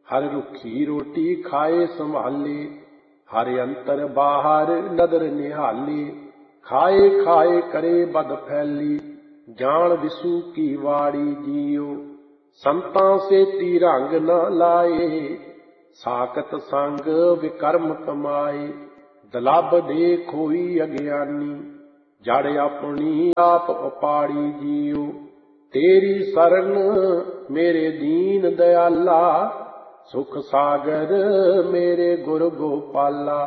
हर रुखी रोटी खाए संभाले, हर अंतर बाहर नदर निहाले। खाए खाए करे बद फैली, जान विसु की वाड़ी जियो। संतां से तिरंग न लाए, साकत संग विकर्म कमाए। दलब दे खोई अज्ञानी, जड़ अपनी आप उपाड़ी जियो। तेरी शरण मेरे दीन दयाला, सुख सागर मेरे गुर गोपाला।